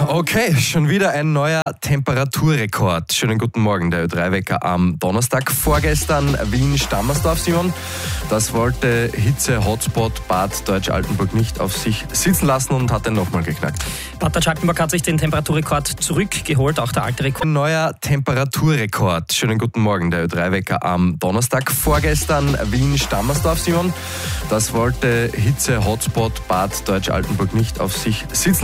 Okay, schon wieder ein neuer Temperaturrekord. Schönen guten Morgen, der Ö3-Wecker am Donnerstag. Vorgestern Wien-Stammersdorf, Simon. Das wollte Hitze-Hotspot Bad Deutsch-Altenburg nicht auf sich sitzen lassen und hat den nochmal geknackt. Bad Deutsch-Altenburg hat sich den Temperaturrekord zurückgeholt, auch der alte Rekord. Ein neuer Temperaturrekord. Schönen guten Morgen, der Ö3-Wecker am Donnerstag. Vorgestern Wien-Stammersdorf, Simon. Das wollte Hitze-Hotspot Bad Deutsch-Altenburg nicht auf sich sitzen